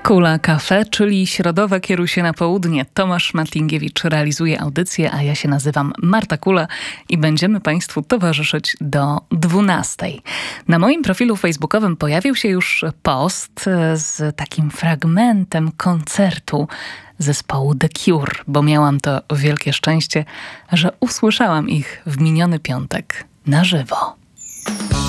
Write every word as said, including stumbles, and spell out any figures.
Kula Cafe, czyli środowe Kieruj się na południe. Tomasz Matlingiewicz realizuje audycję, a ja się nazywam Marta Kula i będziemy Państwu towarzyszyć do dwunastej. Na moim profilu facebookowym pojawił się już post z takim fragmentem koncertu zespołu The Cure, bo miałam to wielkie szczęście, że usłyszałam ich w miniony piątek na żywo.